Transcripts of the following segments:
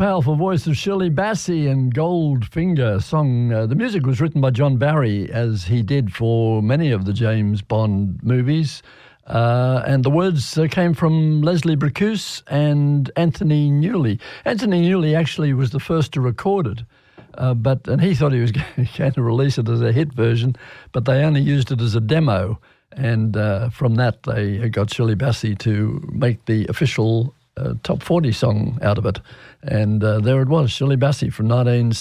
powerful voice of Shirley Bassey and Goldfinger song. The music was written by John Barry, as he did for many of the James Bond movies. And the words came from Leslie Bricusse and Anthony Newley. Anthony Newley actually was the first to record it, and he thought he was going to release it as a hit version, but they only used it as a demo. And from that, they got Shirley Bassey to make the official top 40 song out of it. And there it was, Shirley Bassey from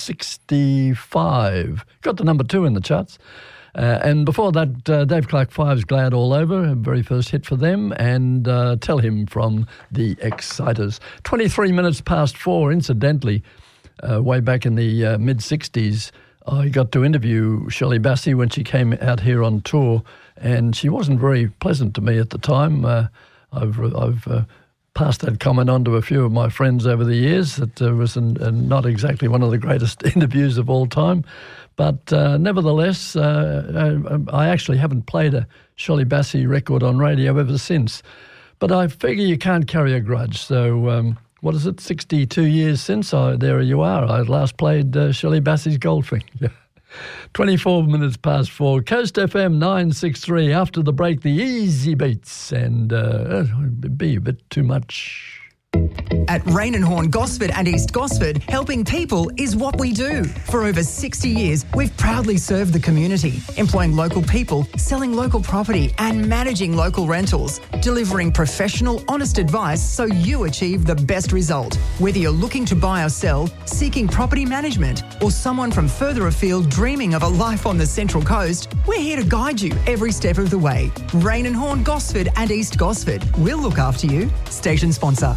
1965. Got to number 2 in the charts. And before that, Dave Clark 5's Glad All Over, very first hit for them, and Tell Him from the Exciters. 23 minutes past 4, incidentally, way back in the mid-60s, I got to interview Shirley Bassey when she came out here on tour, and she wasn't very pleasant to me at the time. I've passed that comment on to a few of my friends over the years. That was not exactly one of the greatest interviews of all time. But nevertheless, I actually haven't played a Shirley Bassey record on radio ever since. But I figure you can't carry a grudge. So what is it, 62 years since? There you are. I last played Shirley Bassey's Goldfinger. 24 minutes past 4. Coast FM 963. After the break, the Easy Beats. And it'd be a bit too much. At Rain and Horn Gosford and East Gosford, helping people is what we do. For over 60 years, we've proudly served the community, employing local people, selling local property and managing local rentals, delivering professional, honest advice so you achieve the best result. Whether you're looking to buy or sell, seeking property management, or someone from further afield dreaming of a life on the Central Coast, we're here to guide you every step of the way. Rain and Horn Gosford and East Gosford. We'll look after you. Station sponsor.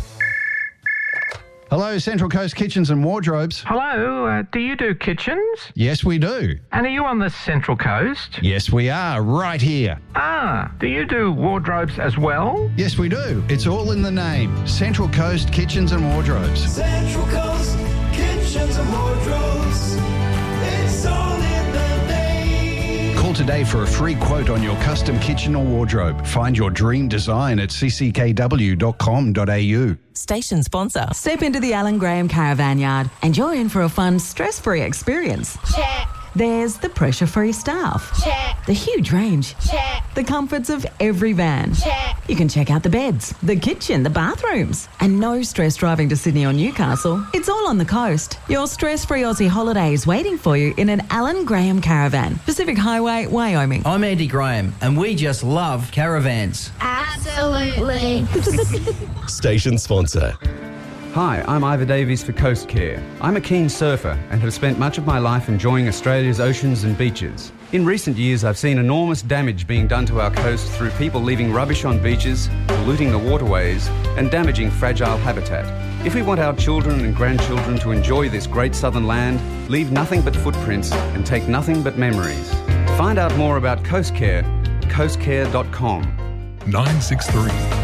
Hello, Central Coast Kitchens and Wardrobes. Hello, do you do kitchens? Yes, we do. And are you on the Central Coast? Yes, we are, right here. Do you do wardrobes as well? Yes, we do. It's all in the name. Central Coast Kitchens and Wardrobes. Central Coast Kitchens and Wardrobes. It's all in the name. Call today for a free quote on your custom kitchen or wardrobe. Find your dream design at cckw.com.au. Station sponsor. Step into the Alan Graham Caravan Yard and you're in for a fun, stress-free experience. Check. There's the pressure-free staff. Check. The huge range. Check. The comforts of every van. Check. You can check out the beds, the kitchen, the bathrooms. And no stress driving to Sydney or Newcastle. It's all on the coast. Your stress-free Aussie holiday is waiting for you in an Alan Graham Caravan. Pacific Highway, Wyoming. I'm Andy Graham and we just love caravans. Absolutely. Station sponsor. Hi, I'm Ivor Davies for Coast Care. I'm a keen surfer and have spent much of my life enjoying Australia's oceans and beaches. In recent years, I've seen enormous damage being done to our coast through people leaving rubbish on beaches, polluting the waterways, and damaging fragile habitat. If we want our children and grandchildren to enjoy this great southern land, leave nothing but footprints and take nothing but memories. To find out more about Coast Care, coastcare.com. 963.